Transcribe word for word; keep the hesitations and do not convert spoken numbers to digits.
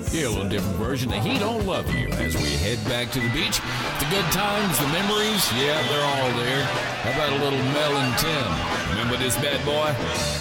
Yeah, a little different version of He Don't Love You as we head back to the beach. The good times, the memories, yeah, they're all there. How about a little Mel and Tim? Remember this bad boy?